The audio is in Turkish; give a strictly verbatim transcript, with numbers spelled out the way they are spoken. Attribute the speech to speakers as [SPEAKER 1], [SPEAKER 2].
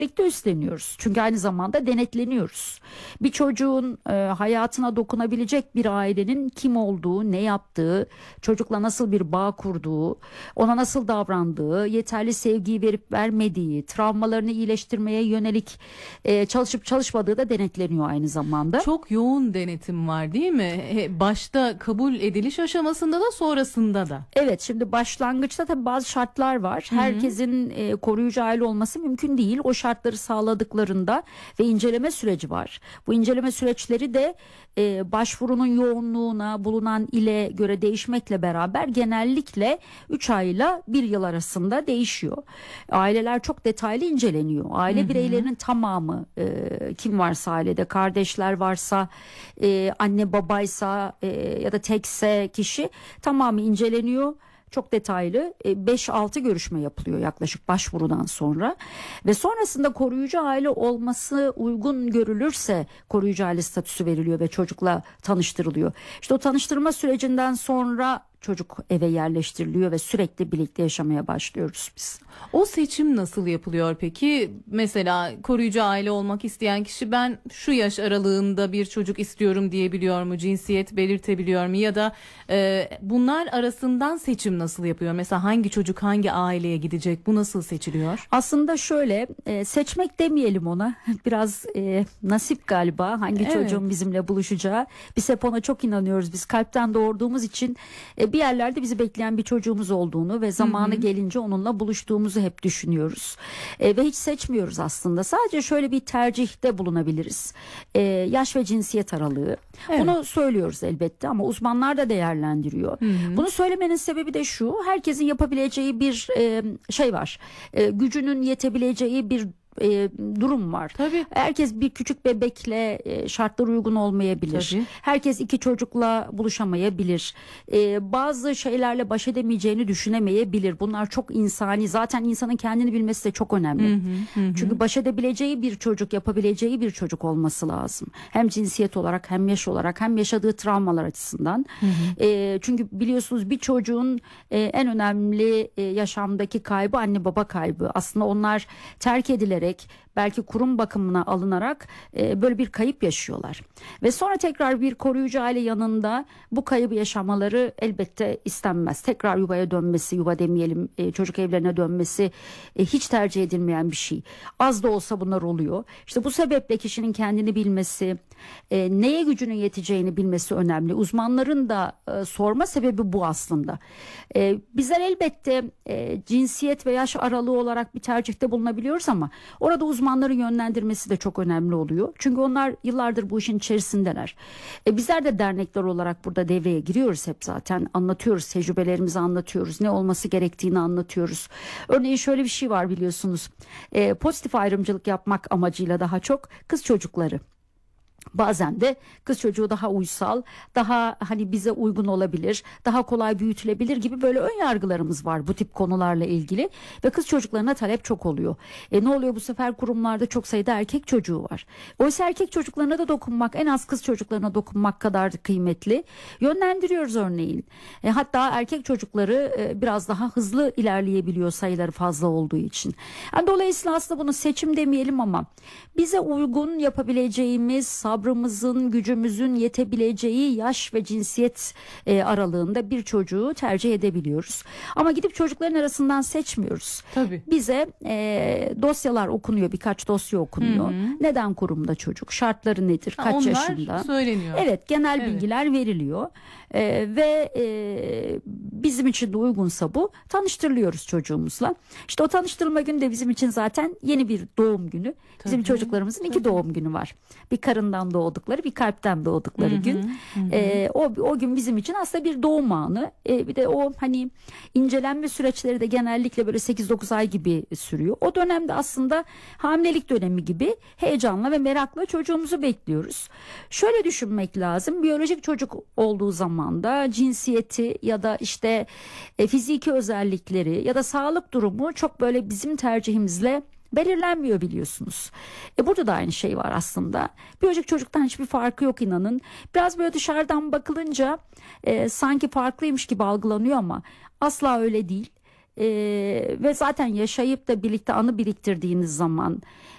[SPEAKER 1] birlikte üstleniyoruz. Çünkü aynı zamanda denetleniyoruz. Bir çocuğun e, hayatına dokunabilecek bir ailenin kim olduğu, ne yaptığı, çocukla nasıl bir bağ kurduğu, ona nasıl davrandığı, yeterli sevgiyi verip vermediği, travmalarını iyileştirmeye yönelik e, çalışıp çalışmadığı da denetleniyor aynı zamanda.
[SPEAKER 2] Çok yoğun denetim var değil mi? He, Başta kabul ediliş aşamasında da sonrasında da.
[SPEAKER 1] Evet, şimdi başlangıçta tabii bazı şartlar var. Herkesin e, koruyucu aile olması mümkün değil. O şartları sağladıklarında ve inceleme süreci var. Bu inceleme süreçleri de e, başvurunun yoğunluğuna, bulunan ile göre değişmekle beraber genellikle üç ayla bir yıl arasında değişiyor. Aileler çok detaylı inceleniyor. Aile bireylerinin tamamı, e, kim varsa ailede, kardeşler varsa, e, anne babaysa e, ya da tekse kişi tamamı inceleniyor. Çok detaylı beş altı görüşme yapılıyor yaklaşık başvurudan sonra ve sonrasında koruyucu aile olması uygun görülürse koruyucu aile statüsü veriliyor ve çocukla tanıştırılıyor. İşte o tanıştırma sürecinden sonra çocuk eve yerleştiriliyor ve sürekli birlikte yaşamaya başlıyoruz biz.
[SPEAKER 2] O seçim nasıl yapılıyor peki? Mesela koruyucu aile olmak isteyen kişi ben şu yaş aralığında bir çocuk istiyorum diyebiliyor mu? Cinsiyet belirtebiliyor mu? Ya da e, bunlar arasından seçim nasıl yapıyor? Mesela hangi çocuk hangi aileye gidecek? Bu nasıl seçiliyor?
[SPEAKER 1] Aslında şöyle e, seçmek demeyelim ona. Biraz e, nasip galiba hangi
[SPEAKER 2] Evet.
[SPEAKER 1] çocuğun bizimle buluşacağı. Biz hep ona çok inanıyoruz. Biz kalpten doğurduğumuz için e, bir yerlerde bizi bekleyen bir çocuğumuz olduğunu ve zamanı gelince onunla buluştuğumuzu hep düşünüyoruz. E, ve hiç seçmiyoruz aslında. Sadece şöyle bir tercihte bulunabiliriz. E, yaş ve cinsiyet aralığı.
[SPEAKER 2] Evet.
[SPEAKER 1] Bunu söylüyoruz elbette ama uzmanlar da değerlendiriyor. Bunu söylemenin sebebi de şu. Herkesin yapabileceği bir e, şey var. E, gücünün yetebileceği bir e, durum var.
[SPEAKER 2] Tabii.
[SPEAKER 1] Herkes bir küçük bebekle e, şartlar uygun olmayabilir.
[SPEAKER 2] Tabii.
[SPEAKER 1] Herkes iki çocukla buluşamayabilir. E, bazı şeylerle baş edemeyeceğini düşünemeyebilir. Bunlar çok insani. Zaten insanın kendini bilmesi de çok önemli. Çünkü baş edebileceği bir çocuk, yapabileceği bir çocuk olması lazım. Hem cinsiyet olarak, hem yaş olarak, hem yaşadığı travmalar açısından. E, çünkü biliyorsunuz bir çocuğun e, en önemli e, yaşamdaki kaybı anne baba kaybı. Aslında onlar terk edilerek, belki kurum bakımına alınarak e, böyle bir kayıp yaşıyorlar. Ve sonra tekrar bir koruyucu aile yanında bu kaybı yaşamaları elbette istenmez. Tekrar yuvaya dönmesi, yuva demeyelim, e, çocuk evlerine dönmesi e, hiç tercih edilmeyen bir şey. Az da olsa bunlar oluyor. İşte bu sebeple kişinin kendini bilmesi, e, neye gücünün yeteceğini bilmesi önemli. Uzmanların da e, sorma sebebi bu aslında. E, bizler elbette e, cinsiyet ve yaş aralığı olarak bir tercihte bulunabiliyoruz ama orada uzmanların yönlendirmesi de çok önemli oluyor. Çünkü onlar yıllardır bu işin içerisindeler. E, bizler de dernekler olarak burada devreye giriyoruz hep zaten. Anlatıyoruz, tecrübelerimizi anlatıyoruz. Ne olması gerektiğini anlatıyoruz. Örneğin şöyle bir şey var biliyorsunuz. E, pozitif ayrımcılık yapmak amacıyla daha çok kız çocukları. Bazen de kız çocuğu daha uysal, daha hani bize uygun olabilir, daha kolay büyütülebilir gibi böyle ön yargılarımız var bu tip konularla ilgili ve kız çocuklarına talep çok oluyor. E ne oluyor bu sefer kurumlarda çok sayıda erkek çocuğu var. Oysa erkek çocuklarına da dokunmak en az kız çocuklarına dokunmak kadar da kıymetli. Yönlendiriyoruz örneğin. E, hatta erkek çocukları e, biraz daha hızlı ilerleyebiliyor sayıları fazla olduğu için. Yani dolayısıyla aslında bunu seçim demeyelim ama bize uygun yapabileceğimiz sabrımızın, gücümüzün yetebileceği yaş ve cinsiyet e, aralığında bir çocuğu tercih edebiliyoruz. Ama gidip çocukların arasından seçmiyoruz.
[SPEAKER 2] Tabii.
[SPEAKER 1] Bize e, dosyalar okunuyor, birkaç dosya okunuyor. Hı hı. Neden kurumda çocuk? Şartları nedir?
[SPEAKER 2] Ha,
[SPEAKER 1] Kaç
[SPEAKER 2] onlar
[SPEAKER 1] yaşında?
[SPEAKER 2] söyleniyor.
[SPEAKER 1] Evet, genel
[SPEAKER 2] Evet.
[SPEAKER 1] bilgiler veriliyor. E, ve e, bizim için de uygunsa bu tanıştırılıyoruz çocuğumuzla. İşte o tanıştırılma günü de bizim için zaten yeni bir doğum günü. Bizim
[SPEAKER 2] Tabii,
[SPEAKER 1] çocuklarımızın iki
[SPEAKER 2] tabii.
[SPEAKER 1] doğum günü var. Bir karından doğdukları, bir kalpten doğdukları
[SPEAKER 2] Hı hı,
[SPEAKER 1] gün.
[SPEAKER 2] hı hı.
[SPEAKER 1] E, o o gün bizim için aslında bir doğum anı. E, bir de o hani incelenme süreçleri de genellikle böyle sekiz dokuz ay gibi sürüyor. O dönemde aslında hamilelik dönemi gibi heyecanla ve merakla çocuğumuzu bekliyoruz. Şöyle düşünmek lazım. Biyolojik çocuk olduğu zaman da cinsiyeti ya da işte e, fiziki özellikleri ya da sağlık durumu çok böyle bizim tercihimizle belirlenmiyor biliyorsunuz. E burada da aynı şey var aslında. Biyolojik çocuktan hiçbir farkı yok inanın. Biraz böyle dışarıdan bakılınca e, sanki farklıymış gibi algılanıyor ama asla öyle değil. E, ve zaten yaşayıp da birlikte anı biriktirdiğiniz zaman